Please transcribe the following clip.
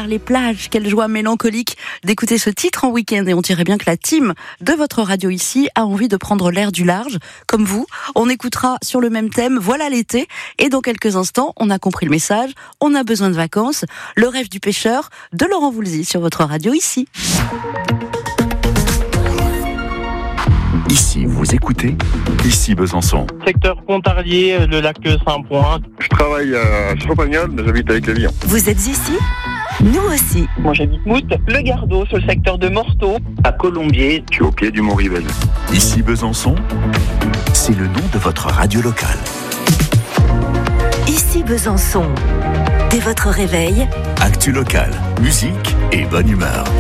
les plages. Quelle joie mélancolique d'écouter ce titre en week-end. Et on dirait bien que la team de votre radio ici a envie de prendre l'air du large. Comme vous, on écoutera sur le même thème, voilà l'été. Et dans quelques instants, on a compris le message, on a besoin de vacances. Le rêve du pêcheur de Laurent Voulzy sur votre radio ici. Ici, vous écoutez Ici Besançon. Secteur Pontarlier, le lac Saint-Point. Je travaille à Champagnol, mais j'habite avec Lévian. Vous êtes ici ? Nous aussi. Moi j'habite Mout, le Gardot, sur le secteur de Morteau. À Colombier. Je suis au pied du Mont-Rivelle. Ici Besançon, c'est le nom de votre radio locale. Ici Besançon. Dès votre réveil, Actu locale, musique et bonne humeur.